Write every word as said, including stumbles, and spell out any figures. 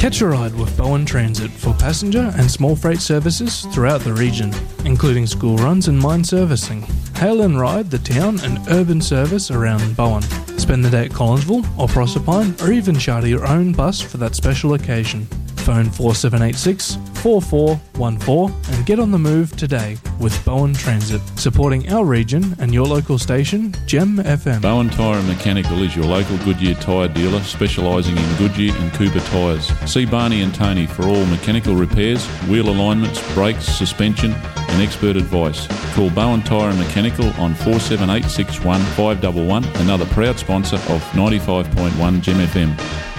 Catch a ride with Bowen Transit for passenger and small freight services throughout the region, including school runs and mine servicing. Hail and ride the town and urban service around Bowen. Spend the day at Collinsville or Proserpine, or even charter your own bus for that special occasion. Phone four seven eight six, four four one four and get on the move today with Bowen Transit, supporting our region and your local station, Gem F M. Bowen Tyre and Mechanical is your local Goodyear tyre dealer specialising in Goodyear and Cooper tyres. See Barney and Tony for all mechanical repairs, wheel alignments, brakes, suspension and expert advice. Call Bowen Tyre and Mechanical on four seven eight six one five one one, another proud sponsor of ninety-five point one Gem F M.